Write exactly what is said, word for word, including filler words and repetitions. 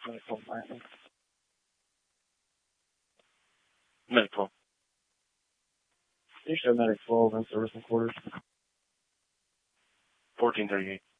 Medical Miami. Medic twelve. You show Medic twelve in service and quarters. fourteen thirty-eight.